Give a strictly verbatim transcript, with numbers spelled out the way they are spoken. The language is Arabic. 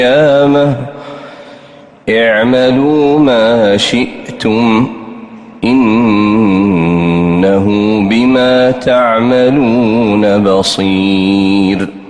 القيامة اعملوا ما شئتم إنه بما تعملون بصير.